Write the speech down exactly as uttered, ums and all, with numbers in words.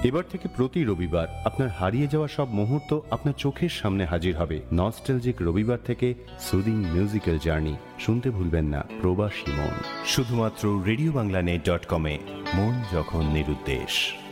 এবার থেকে প্রতি রবিবার আপনার হারিয়ে যাওয়া সব মুহূর্ত আপনার চোখের সামনে হাজির হবে। নস্টালজিক রবিবার থেকে সুদিং মিউজিক্যাল জার্নি শুনতে ভুলবেন না প্রবাসী মন, শুধুমাত্র রেডিও বাংলা নেট ডট কমে। মন যখন নিরুদ্দেশ।